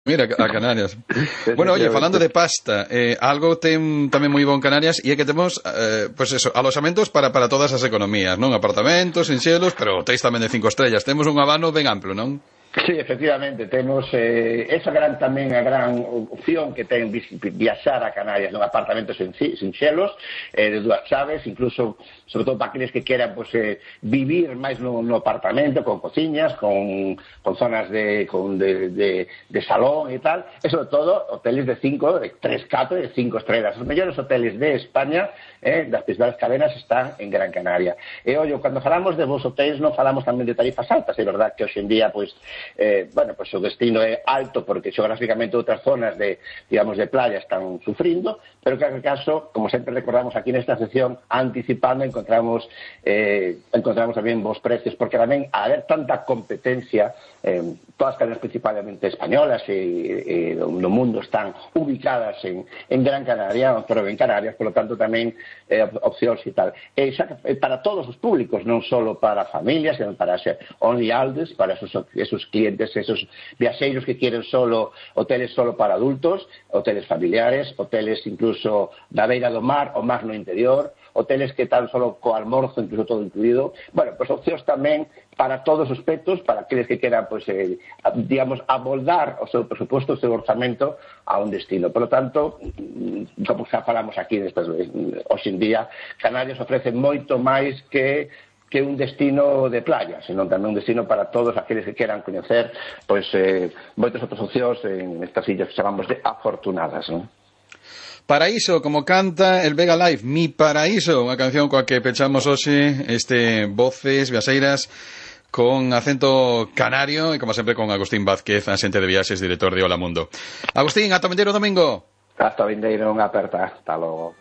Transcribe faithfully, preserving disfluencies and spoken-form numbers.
Mira, a Canarias. Bueno, oye, falando de pasta, eh, algo ten tamén moi bon Canarias e é que temos, eh, pues eso, alosamentos para, para todas as economías, non? Apartamentos, enxelos, pero hotéis tamén de cinco estrellas. Temos un abano ben amplo, non? Sí, efectivamente, temos eh, esa gran tamén a gran opción que ten viaxar a Canarias non apartamentos sinxelos, eh, de dúas chaves, incluso, sobre todo para aqueles que queran pues, eh, vivir máis no, no apartamento, con cociñas, con, con zonas de, con de, de, de salón e tal, e sobre todo hoteles de cinco, de tres, catro e cinco estrellas. Os mellores hoteles de España, eh, das principales cadenas, están en Gran Canaria. E, ollo, cando falamos de vos hotéis, non falamos tamén de tarifas altas, é verdad que hoxe en día, pues, Eh, bueno, pues o destino é alto porque xeográficamente outras zonas de, digamos, de playa están sufrindo, pero que en caso, como sempre recordamos aquí nesta sección, anticipando encontramos eh, encontramos tamén bons precios, porque tamén a haber tanta competencia, eh, todas as cadenas principalmente españolas e, e no mundo están ubicadas en, en Gran Canaria, pero en Canarias, por lo tanto tamén eh, opcións e tal. E xa, para todos os públicos, non só para familias, sino para ser only alders, para esos, esos clientes, esos viaxeiros que quieren solo hoteles solo para adultos, hoteles familiares, hoteles incluso da beira do mar ou mar no interior, hoteles que tan solo co almorzo, incluso todo incluído. Bueno, pues opcións tamén para todos os aspectos, para aqueles que queran, pues, eh, digamos, amoldar o seu presupuesto, o seu orzamento a un destino. Por lo tanto, como xa falamos aquí, nestas, hoxe en día, Canarias ofrece moito máis que que un destino de playa, senón tamén un destino para todos aqueles que queran coñecer, pois, eh, moitas outras opcións en estas illas que chamamos de afortunadas, non? Paraíso, como canta el Vega Live, Mi Paraíso, unha canción coa que pechamos hoxe este Voces Viaxeiras con acento canario e, como sempre, con Agustín Vázquez, axente de viaxes, director de Hola Mundo. Agustín, ata o vindeiro domingo. Hasta o vindeiro, unha aperta. Hasta logo.